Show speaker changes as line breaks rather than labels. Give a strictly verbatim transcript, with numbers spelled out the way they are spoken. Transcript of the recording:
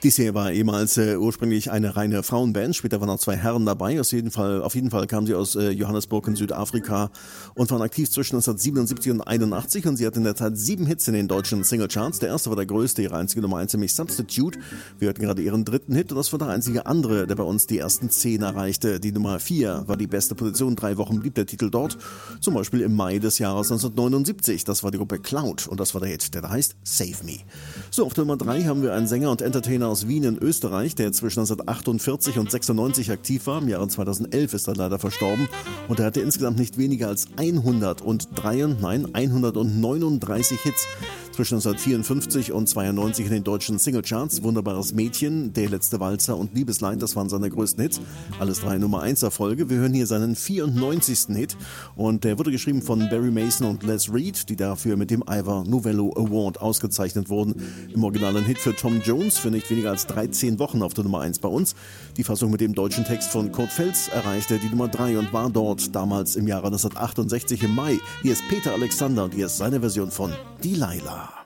Die Serie war ehemals äh, ursprünglich eine reine Frauenband, später waren noch zwei Herren dabei. Aus jeden Fall, auf jeden Fall kamen sie aus äh, Johannesburg in Südafrika und waren aktiv zwischen neunzehnhundertsiebenundsiebzig und einundachtzig und sie hatten in der Tat sieben Hits in den deutschen Singlecharts. Der erste war der größte, ihre einzige Nummer eins, nämlich Substitute. Wir hatten gerade ihren dritten Hit und das war der einzige andere, der bei uns die ersten zehn erreichte. Die Nummer vier war die beste Position, drei Wochen blieb der Titel dort. Zum Beispiel im Mai des Jahres neunzehnhundertneunundsiebzig. Das war die Gruppe Cloud und das war der Hit, der da heißt Save Me. So, auf der Nummer drei haben wir einen Sänger und Entertainer aus Wien in Österreich, der zwischen neunzehnhundertachtundvierzig und sechsundneunzig aktiv war. Im Jahre zweitausendelf ist er leider verstorben und er hatte insgesamt nicht weniger als hundertdrei, nein, hundertneununddreißig Hits zwischen neunzehnhundertvierundfünfzig und zweiundneunzig in den deutschen Singlecharts. Wunderbares Mädchen, Der letzte Walzer und Liebesleid, das waren seine größten Hits. Alles drei Nummer eins Erfolge. Wir hören hier seinen vierundneunzigsten Hit und der wurde geschrieben von Barry Mason und Les Reed, die dafür mit dem Ivor Novello Award ausgezeichnet wurden. Im Original ein Hit für Tom Jones für nicht weniger als dreizehn Wochen auf der Nummer eins bei uns. Die Fassung mit dem deutschen Text von Kurt Feltz erreichte die Nummer drei und war dort damals im Jahre neunzehnhundertachtundsechzig im Mai. Hier ist Peter Alexander und hier ist seine Version von Delilah.